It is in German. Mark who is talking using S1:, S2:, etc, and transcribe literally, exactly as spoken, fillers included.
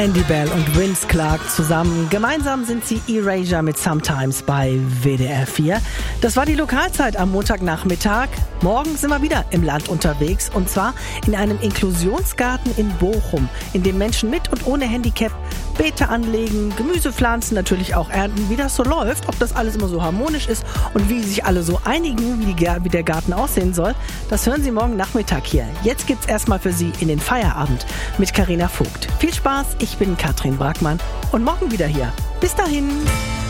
S1: Andy Bell und Vince Clarke zusammen. Gemeinsam sind sie Erasure mit Sometimes bei W D R vier. Das war die Lokalzeit am Montagnachmittag. Morgen sind wir wieder im Land unterwegs und zwar in einem Inklusionsgarten in Bochum, in dem Menschen mit und ohne Handicap Beete anlegen, Gemüse pflanzen, natürlich auch ernten. Wie das so läuft, ob das alles immer so harmonisch ist und wie sich alle so einigen, wie, die, wie der Garten aussehen soll, das hören Sie morgen Nachmittag hier. Jetzt gibt's erstmal für Sie in den Feierabend mit Carina Vogt. Viel Spaß, ich bin Katrin Bragmann und morgen wieder hier. Bis dahin.